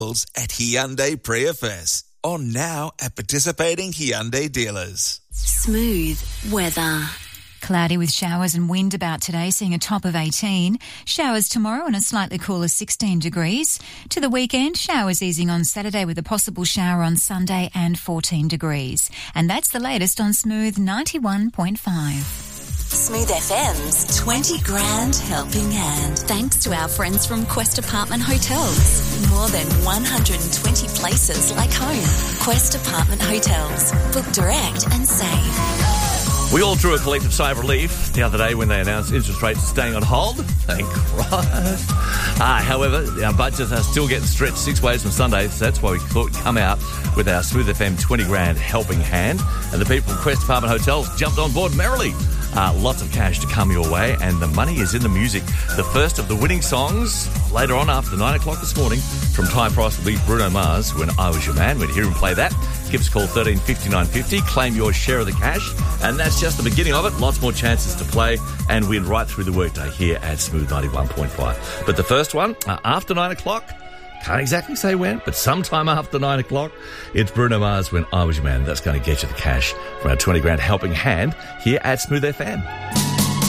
at Hyundai Priya On now at participating Hyundai dealers. Smooth weather. Cloudy with showers and wind about today, seeing a top of 18. Showers tomorrow and a slightly cooler 16 degrees. To the weekend, showers easing on Saturday with a possible shower on Sunday and 14 degrees. And that's the latest on Smooth 91.5. Smooth FM's 20 grand helping hand. Thanks to our friends from Quest Apartment Hotels. More than 120 places like home. Quest Apartment Hotels. Book direct and save. We all drew a collective sigh of relief the other day when they announced interest rates staying on hold. Thank Christ. However, our budgets are still getting stretched 6 ways from Sunday, so that's why we thought we'd come out with our Smooth FM 20 grand helping hand. And the people from Quest Apartment Hotels jumped on board merrily. Lots of cash to come your way, and the money is in the music. The first of the winning songs later on after 9 o'clock this morning from Ty Price will be Bruno Mars, When I Was Your Man. We'd hear him play that. Give us a call 135950, claim your share of the cash, and that's just the beginning of it. Lots more chances to play and win right through the workday here at Smooth 91.5. But the first one, after 9 o'clock, can't exactly say when, but sometime after 9 o'clock, it's Bruno Mars, When I Was Your Man. That's going to get you the cash from our 20 grand helping hand here at Smooth FM.